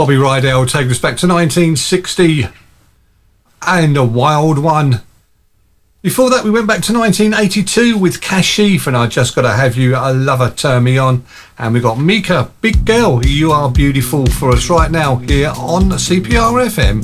Bobby Rydell taking us back to 1960 and A Wild One. Before that, we went back to 1982 with Kashif and I Just Gotta Have You, a Lover, Turn Me On. And we got Mika, Big Girl, You Are Beautiful for us right now here on CPR FM.